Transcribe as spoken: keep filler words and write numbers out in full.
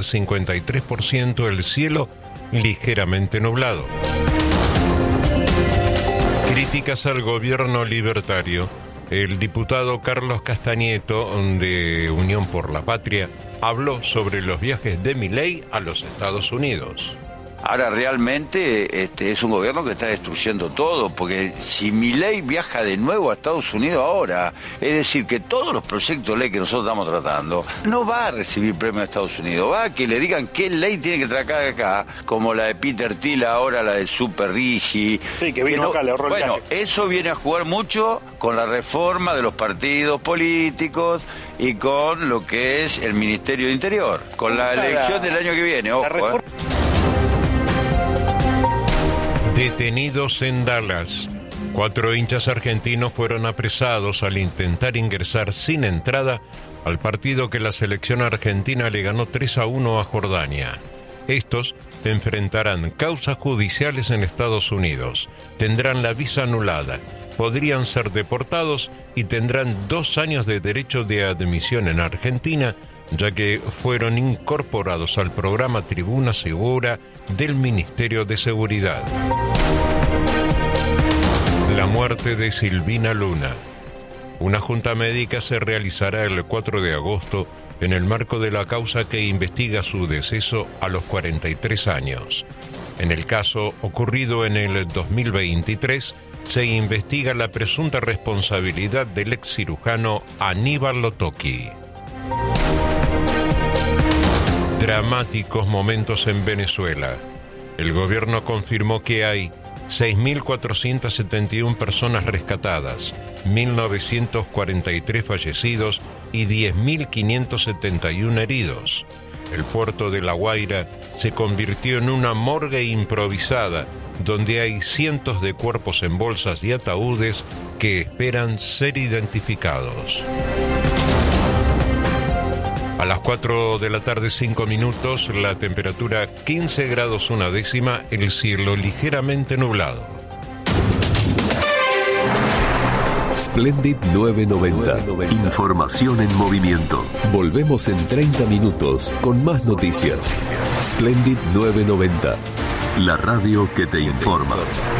cincuenta y tres por ciento, el cielo ligeramente nublado. Críticas al gobierno libertario. El diputado Carlos Castañeto, de Unión por la Patria, habló sobre los viajes de Milei a los Estados Unidos. Ahora realmente este, es un gobierno que está destruyendo todo, porque si Milei viaja de nuevo a Estados Unidos ahora, es decir, que todos los proyectos de ley que nosotros estamos tratando, no va a recibir premio de Estados Unidos, va a que le digan qué ley tiene que tratar acá, como la de Peter Thiel ahora, la de Super Rigi. Sí, que vino que no, acá, le ahorró el Bueno, viaje. eso viene a jugar mucho con la reforma de los partidos políticos y con lo que es el Ministerio de Interior, con la elección del año que viene, ojo, ¿eh? Detenidos en Dallas. Cuatro hinchas argentinos fueron apresados al intentar ingresar sin entrada al partido que la selección argentina le ganó tres a uno a Jordania. Estos enfrentarán causas judiciales en Estados Unidos, tendrán la visa anulada, podrían ser deportados y tendrán dos años de derecho de admisión en Argentina, ya que fueron incorporados al programa Tribuna Segura del Ministerio de Seguridad. La muerte de Silvina Luna. Una junta médica se realizará el cuatro de agosto en el marco de la causa que investiga su deceso a los cuarenta y tres años. En el caso ocurrido en el dos mil veintitrés, se investiga la presunta responsabilidad del ex cirujano Aníbal Lotocchi. Dramáticos momentos en Venezuela. El gobierno confirmó que hay seis mil cuatrocientas setenta y una personas rescatadas, mil novecientos cuarenta y tres fallecidos y diez mil quinientos setenta y uno heridos. El puerto de La Guaira se convirtió en una morgue improvisada, donde hay cientos de cuerpos en bolsas y ataúdes que esperan ser identificados. A las cuatro de la tarde, cinco minutos, la temperatura quince grados una décima, el cielo ligeramente nublado. Splendid novecientos noventa. Información en movimiento. Volvemos en treinta minutos con más noticias. Splendid novecientos noventa. La radio que te informa.